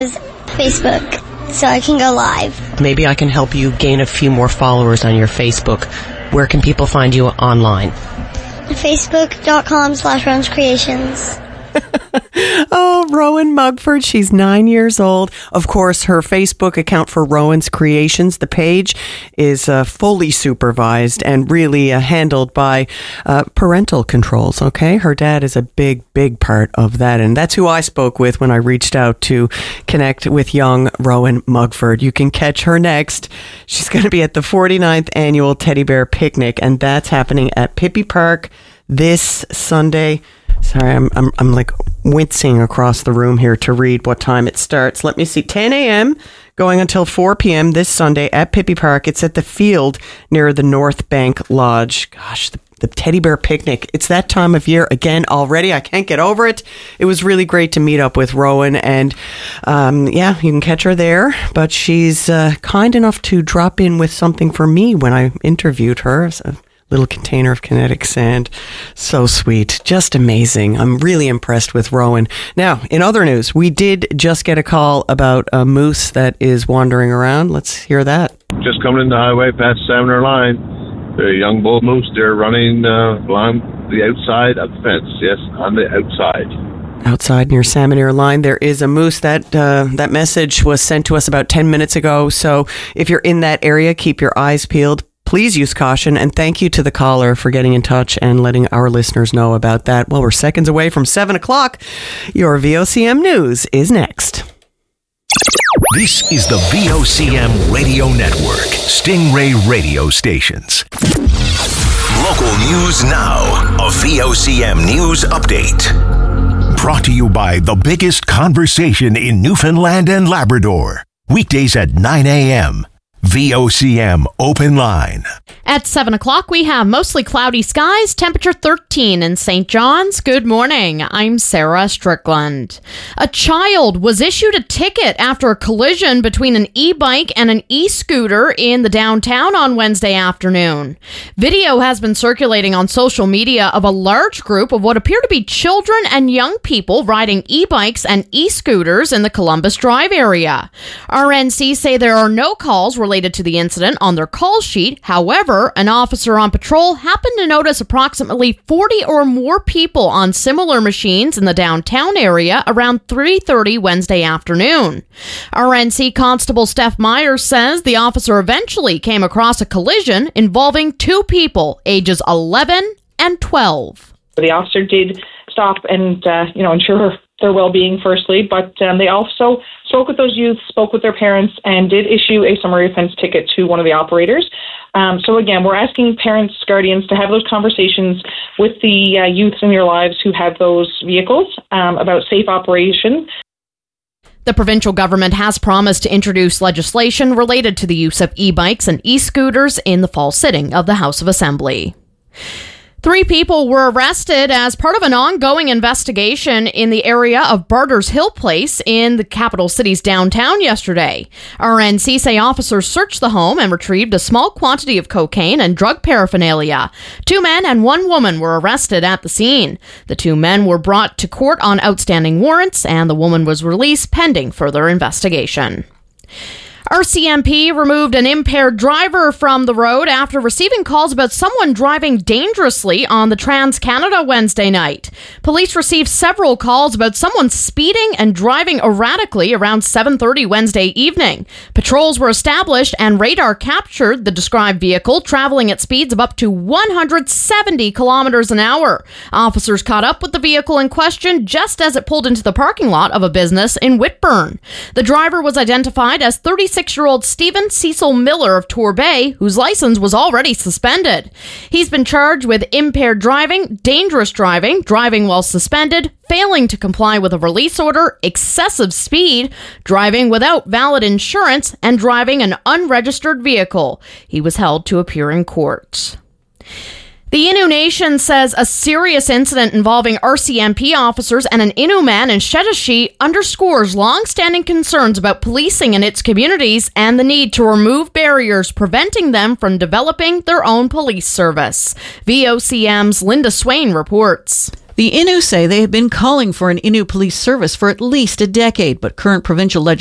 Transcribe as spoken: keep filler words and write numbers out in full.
Facebook, so I can go live. Maybe I can help you gain a few more followers on your Facebook. Where can people find you online? Facebook.com slash Rowan's Creations. Oh, Rowan Mugford. She's nine years old. Of course, her Facebook account for Rowan's Creations, the page, is uh, fully supervised and really uh, handled by uh, parental controls, okay? Her dad is a big, big part of that, and that's who I spoke with when I reached out to connect with young Rowan Mugford. You can catch her next. She's going to be at the forty-ninth Annual Teddy Bear Picnic, and that's happening at Pippi Park this Sunday. Sorry, I'm, I'm I'm like wincing across the room here to read what time it starts. Let me see. ten a.m. going until four p.m. this Sunday at Pippi Park. It's at the field near the North Bank Lodge. Gosh, the, the Teddy Bear Picnic. It's that time of year again already. I can't get over it. It was really great to meet up with Rowan. And um, yeah, you can catch her there. But she's uh, kind enough to drop in with something for me when I interviewed her. So, little container of kinetic sand. So sweet. Just amazing. I'm really impressed with Rowan. Now, in other news, we did just get a call about a moose that is wandering around. Let's hear that. Just coming in the highway past Salmon Line. The young bull moose, they're running uh, along the outside of the fence. Yes, on the outside. Outside near Salmon Ear Line, there is a moose. That uh, that message was sent to us about ten minutes ago. So if you're in that area, keep your eyes peeled. Please use caution, and thank you to the caller for getting in touch and letting our listeners know about that. Well, we're seconds away from seven o'clock. Your V O C M News is next. This is the V O C M Radio Network, Stingray Radio Stations. Local news now, a V O C M News Update. Brought to you by the biggest conversation in Newfoundland and Labrador. Weekdays at nine a.m. V O C M Open Line. At seven o'clock, we have mostly cloudy skies, temperature thirteen in Saint John's. Good morning. I'm Sarah Strickland. A child was issued a ticket after a collision between an e-bike and an e-scooter in the downtown on Wednesday afternoon. Video has been circulating on social media of a large group of what appear to be children and young people riding e-bikes and e-scooters in the Columbus Drive area. R N C say there are no calls related to the incident on their call sheet. However, an officer on patrol happened to notice approximately forty or more people on similar machines in the downtown area around three thirty Wednesday afternoon. R N C Constable Steph Myers says the officer eventually came across a collision involving two people, ages eleven and twelve. The officer did stop and, uh, you know, ensure their well-being firstly, but um, they also spoke with those youths, spoke with their parents, and did issue a summary offence ticket to one of the operators. Um, so again, we're asking parents, guardians to have those conversations with the uh, youths in your lives who have those vehicles um, about safe operation. The provincial government has promised to introduce legislation related to the use of e-bikes and e-scooters in the fall sitting of the House of Assembly. Three people were arrested as part of an ongoing investigation in the area of Barter's Hill Place in the capital city's downtown yesterday. R N C say officers searched the home and retrieved a small quantity of cocaine and drug paraphernalia. Two men and one woman were arrested at the scene. The two men were brought to court on outstanding warrants, and the woman was released pending further investigation. R C M P removed an impaired driver from the road after receiving calls about someone driving dangerously on the Trans-Canada Wednesday night. Police received several calls about someone speeding and driving erratically around seven thirty Wednesday evening. Patrols were established and radar captured the described vehicle traveling at speeds of up to one hundred seventy kilometers an hour. Officers caught up with the vehicle in question just as it pulled into the parking lot of a business in Whitburn. The driver was identified as thirty-six-year-old Stephen Cecil Miller of Torbay, whose license was already suspended. He's been charged with impaired driving, dangerous driving, driving while suspended, failing to comply with a release order, excessive speed, driving without valid insurance, and driving an unregistered vehicle. He was held to appear in court. The Innu Nation says a serious incident involving R C M P officers and an Innu man in Shetashi underscores long-standing concerns about policing in its communities and the need to remove barriers preventing them from developing their own police service. V O C M's Linda Swain reports. The Innu say they have been calling for an Innu police service for at least a decade, but current provincial legislation